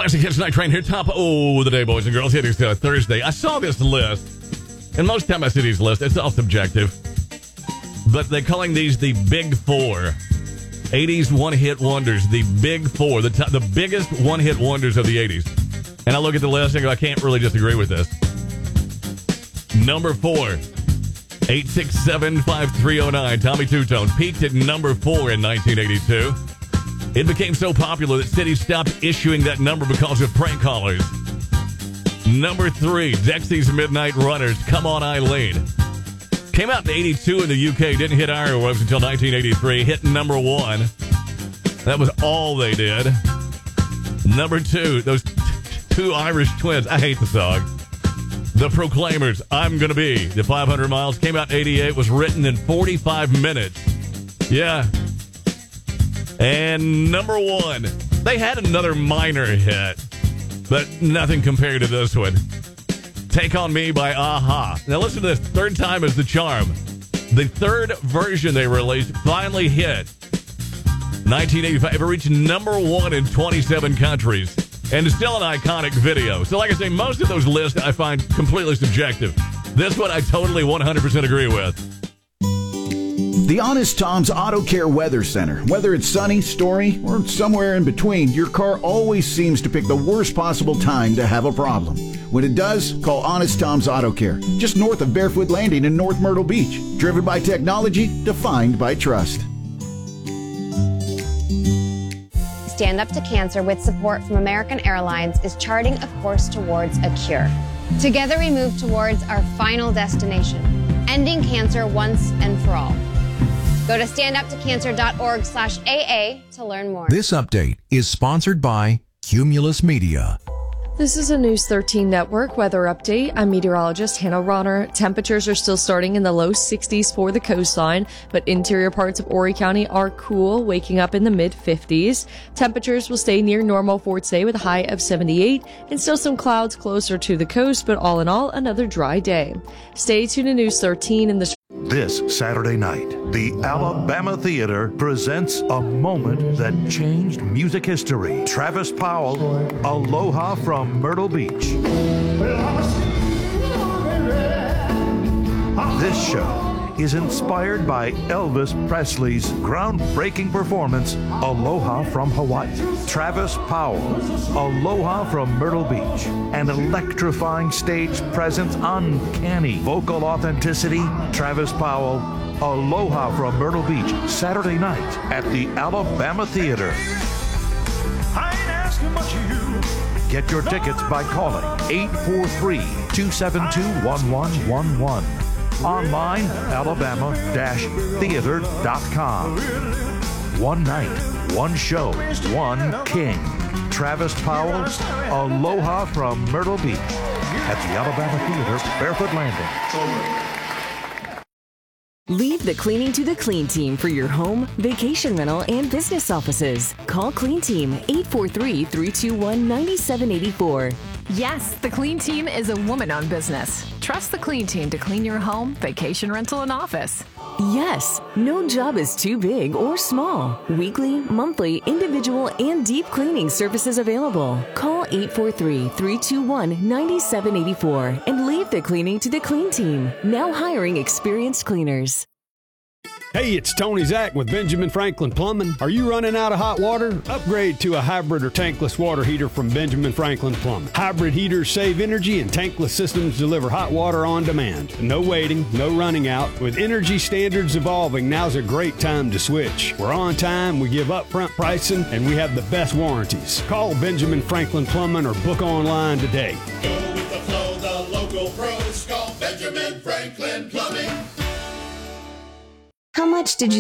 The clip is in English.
Classic Hits Night Train here, top of the day, boys and girls. It is Thursday. I saw this list, and most time I see these lists, it's all subjective, but they're calling these the Big Four. 80s one-hit wonders, the Big Four, the biggest one-hit wonders of the 80s. And I look at the list and go, I can't really disagree with this. Number 4, 867-5309, Tommy Two-Tone, peaked at number 4 in 1982. It became so popular that cities stopped issuing that number because of prank callers. Number 3, Dexy's Midnight Runners, Come On Eileen. Came out in 82 in the UK, didn't hit our airwaves until 1983, hit number 1. That was all they did. Number 2, those two Irish twins, I hate the song. The Proclaimers, I'm Gonna Be. The 500 Miles came out in 88, was written in 45 minutes. Yeah. And number 1, they had another minor hit, but nothing compared to this one. Take On Me by A-ha. Now listen to this, third time is the charm. The third version they released finally hit. 1985, it reached number 1 in 27 countries. And it's still an iconic video. So like I say, most of those lists I find completely subjective. This one I totally 100% agree with. The Honest Tom's Auto Care Weather Center. Whether it's sunny, stormy, or somewhere in between, your car always seems to pick the worst possible time to have a problem. When it does, call Honest Tom's Auto Care, just north of Barefoot Landing in North Myrtle Beach. Driven by technology, defined by trust. Stand Up to Cancer, with support from American Airlines, is charting a course towards a cure. Together we move towards our final destination, ending cancer once and for all. Go to standuptocancer.org/AA to learn more. This update is sponsored by Cumulus Media. This is a News 13 Network weather update. I'm meteorologist Hannah Ronner. Temperatures are still starting in the low 60s for the coastline, but interior parts of Horry County are cool, waking up in the mid-50s. Temperatures will stay near normal for today with a high of 78, and still some clouds closer to the coast, but all in all, another dry day. Stay tuned to News 13 in the... This Saturday night, the Alabama Theater presents a moment that changed music history. Travis Powell, Aloha from Myrtle Beach. This show is inspired by Elvis Presley's groundbreaking performance, Aloha from Hawaii. Travis Powell, Aloha from Myrtle Beach. An electrifying stage presence, uncanny vocal authenticity. Travis Powell, Aloha from Myrtle Beach, Saturday night at the Alabama Theater. I ain't asking much of you. Get your tickets by calling 843-272-1111. Online, alabama-theater.com. One night, one show, one king. Travis Powell, Aloha from Myrtle Beach at the Alabama Theater, Barefoot Landing. Leave the cleaning to the Clean Team for your home, vacation rental, and business offices. Call Clean Team 843-321-9784. Yes, the Clean Team is a woman-owned business. Trust the Clean Team to clean your home, vacation rental, and office. Yes, no job is too big or small. Weekly, monthly, individual, and deep cleaning services available. Call 843-321-9784 and leave the cleaning to the Clean Team. Now hiring experienced cleaners. Hey, it's Tony Zach with Benjamin Franklin Plumbing. Are you running out of hot water? Upgrade to a hybrid or tankless water heater from Benjamin Franklin Plumbing. Hybrid heaters save energy and tankless systems deliver hot water on demand. No waiting, no running out. With energy standards evolving, now's a great time to switch. We're on time, we give upfront pricing, and we have the best warranties. Call Benjamin Franklin Plumbing or book online today. Go with the flow, the local pros. Call Benjamin Franklin Plumbing. How much did you